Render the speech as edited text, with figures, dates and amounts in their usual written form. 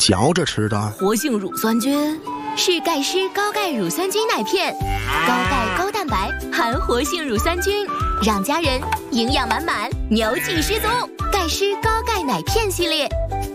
嚼着吃的。 活性乳酸菌是钙湿高钙乳酸菌奶片，高钙高蛋白含活性乳酸菌，让家人营养满满，牛气十足。钙湿高钙奶片系列，